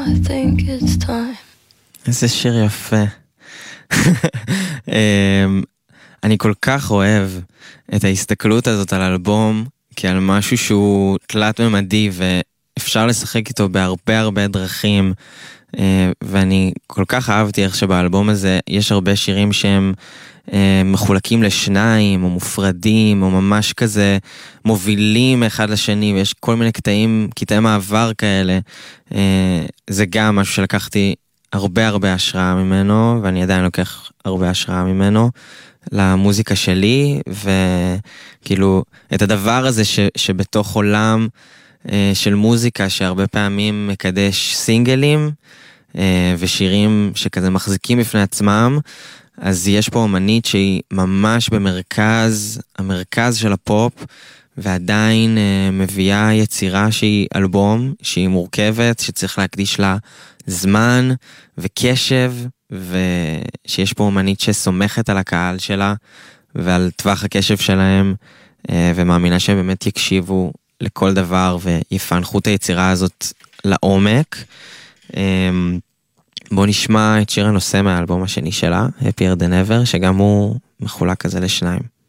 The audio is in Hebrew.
I think it's time. איזה שיר יפה. אני כל כך אוהב את ההסתכלות הזאת על אלבום, כעל משהו שהוא תלת ממדי ואפשר לשחק איתו בהרבה הרבה דרכים, ואני כל כך אהבתי איך שבאלבום הזה יש הרבה שירים שהם מחולקים לשניים או מופרדים או ממש כזה מובילים אחד לשני, ויש כל מיני קטעי מעבר כאלה. זה גם משהו שלקחתי הרבה השראה ממנו, ואני עדיין לוקח הרבה השראה ממנו למוזיקה שלי, וכאילו את הדבר הזה שבתוך עולם של מוזיקה שהרבה פעמים מקדש סינגלים ושירים שכזה מחזיקים בפני עצמם, אז יש פה אומנית שהיא ממש המרכז של הפופ, ועדיין מביאה יצירה שהיא אלבום, שהיא מורכבת, שצריך להקדיש לה זמן וקשב, ושיש פה אומנית שסומכת על הקהל שלה ועל טווח הקשב שלהם, ומאמינה שהם באמת יקשיבו לכל דבר ויפענחו את היצירה הזאת לעומק. בואו נשמע את שיר הנושא מהאלבום השני שלה, Happier Than Ever, שגם הוא מחולק כזה לשניים.